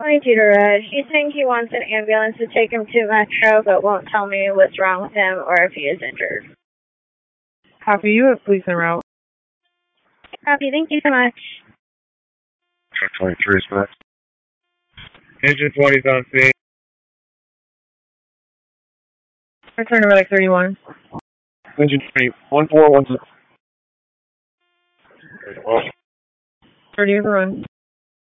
22 to Red. He's saying he wants an ambulance to take him to Metro, but won't tell me what's wrong with him or if he is injured. Copy, you have police en route. Copy, thank you so much. Truck 23 is back. Engine 20 is on scene. Return to medic 31. Engine 20, 1416. 30 is the run.